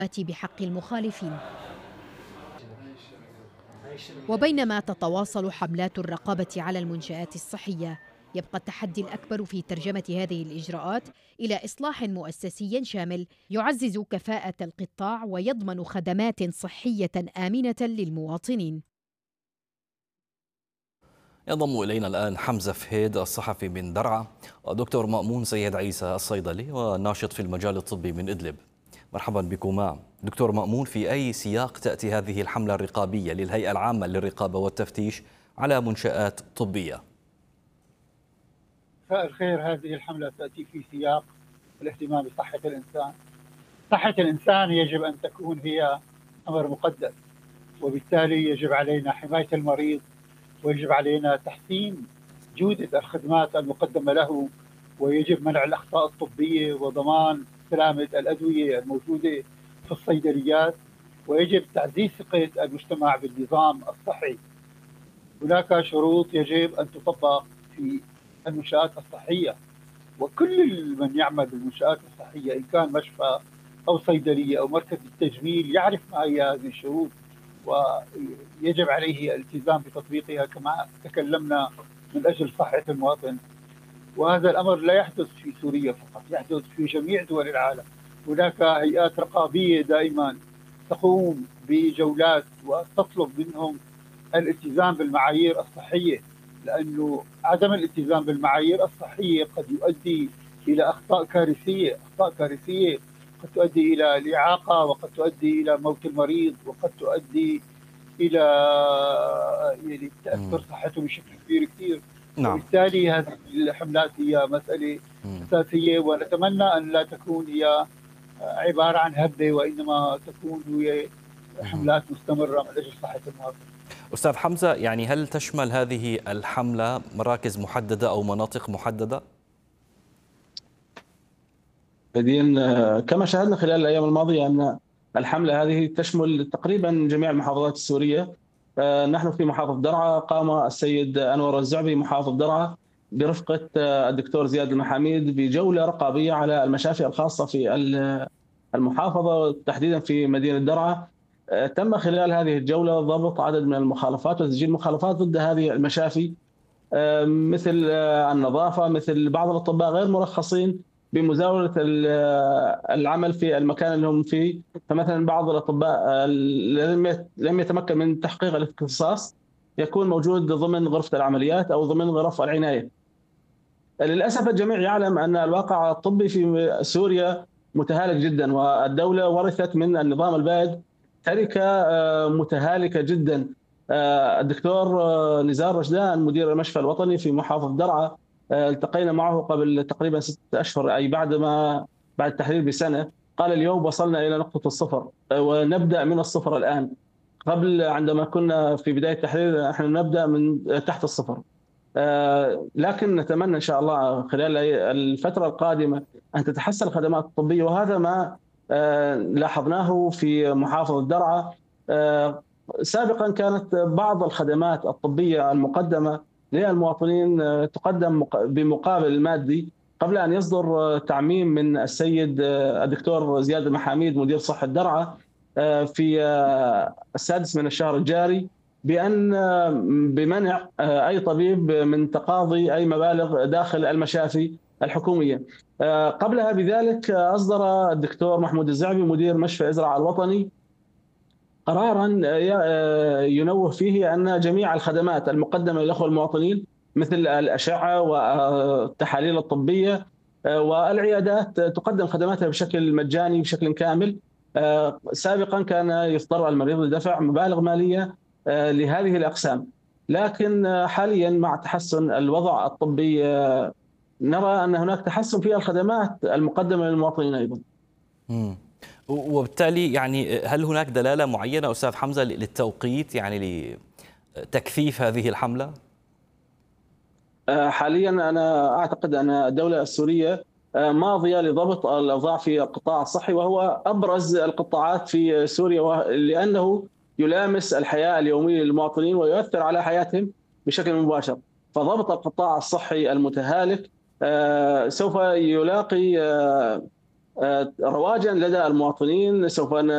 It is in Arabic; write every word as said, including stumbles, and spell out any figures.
بحق المخالفين. وبينما تتواصل حملات الرقابة على المنشآت الصحية، يبقى التحدي الأكبر في ترجمة هذه الإجراءات إلى إصلاح مؤسسي شامل يعزز كفاءة القطاع ويضمن خدمات صحية آمنة للمواطنين. ينضم إلينا الآن حمزة فهيد الصحفي من درعا، ودكتور مأمون سيد عيسى الصيدلي والناشط في المجال الطبي من إدلب. مرحبا بكما. دكتور مأمون، في أي سياق تأتي هذه الحملة الرقابية للهيئة العامة للرقابة والتفتيش على منشآت طبية؟ مساء الخير. هذه الحملة تأتي في سياق الاهتمام بصحة الإنسان. صحة الإنسان يجب أن تكون هي أمر مقدس، وبالتالي يجب علينا حماية المريض، ويجب علينا تحسين جودة الخدمات المقدمة له، ويجب منع الأخطاء الطبية وضمان سلامة الأدوية الموجودة في الصيدليات، ويجب تعزيز ثقة المجتمع بالنظام الصحي. هناك شروط يجب أن تطبق في المنشآت الصحية، وكل من يعمل بالمنشآت الصحية إن كان مشفى أو صيدلية أو مركز التجميل يعرف ما هي هذه الشروط، ويجب عليه الالتزام بتطبيقها كما تكلمنا من أجل صحة المواطن. وهذا الأمر لا يحدث في سوريا فقط، يحدث في جميع دول العالم. هناك هيئات رقابية دائما تقوم بجولات وتطلب منهم الالتزام بالمعايير الصحية، لأنه عدم الالتزام بالمعايير الصحية قد يؤدي إلى أخطاء كارثية، أخطاء كارثية قد تؤدي إلى الإعاقة، وقد تؤدي إلى موت المريض، وقد تؤدي إلى يعني تأثر صحته بشكل كبير كثير. نعم. وبالتالي هذه الحملات هي مسألة مم. أساسية، ونتمنى أن لا تكون هي عبارة عن هبة، وإنما تكون هي حملات مستمرة من أجل صحة المواطن. أستاذ حمزة، يعني هل تشمل هذه الحملة مراكز محددة أو مناطق محددة؟ بدين كما شاهدنا خلال الأيام الماضية أن الحملة هذه تشمل تقريبا جميع المحافظات السورية. نحن في محافظة درعا قام السيد أنور الزعبي محافظ درعا برفقة الدكتور زياد المحاميد بجولة رقابية على المشافي الخاصة في المحافظة تحديدا في مدينة درعا. تم خلال هذه الجولة ضبط عدد من المخالفات وتسجيل مخالفات ضد هذه المشافي، مثل النظافة، مثل بعض الأطباء غير مرخصين بمزاولة العمل في المكان اللي هم فيه. فمثلا بعض الأطباء لم يتمكن من تحقيق الاختصاص يكون موجود ضمن غرفة العمليات أو ضمن غرف العناية. للأسف الجميع يعلم أن الواقع الطبي في سوريا متهالك جدا، والدولة ورثت من النظام البائد تركة متهالكة جدا. الدكتور نزار رشدان مدير المشفى الوطني في محافظة درعا التقينا معه قبل تقريبا ستة أشهر، أي بعد ما بعد التحرير بسنة، قال اليوم وصلنا إلى نقطة الصفر ونبدأ من الصفر الآن. قبل عندما كنا في بداية التحرير نحن نبدأ من تحت الصفر. لكن نتمنى إن شاء الله خلال الفترة القادمة أن تتحسن الخدمات الطبية، وهذا ما لاحظناه في محافظة درعا. سابقا كانت بعض الخدمات الطبية المقدمة للمواطنين تقدم بمقابل مادي قبل أن يصدر تعميم من السيد الدكتور زياد المحاميد مدير صحة درعا في السادس من الشهر الجاري بأن بمنع أي طبيب من تقاضي أي مبالغ داخل المشافي الحكومية. قبلها بذلك أصدر الدكتور محمود الزعبي مدير مشفى إزرع الوطني قرارا ينوه فيه أن جميع الخدمات المقدمة للأخوة المواطنين مثل الأشعة والتحاليل الطبية والعيادات تقدم خدماتها بشكل مجاني بشكل كامل. سابقا كان يضطر المريض لدفع مبالغ مالية لهذه الأقسام، لكن حاليا مع تحسن الوضع الطبي نرى أن هناك تحسن في الخدمات المقدمة للمواطنين أيضا. مم. وبالتالي يعني هل هناك دلالة معينة أستاذ حمزة للتوقيت يعني لتكثيف هذه الحملة؟ حاليا أنا أعتقد أن الدولة السورية ماضية لضبط الأوضاع في القطاع الصحي، وهو أبرز القطاعات في سوريا لأنه يلامس الحياة اليومية للمواطنين ويؤثر على حياتهم بشكل مباشر. فضبط القطاع الصحي المتهالك سوف يلاقي رواجا لدى المواطنين، سوف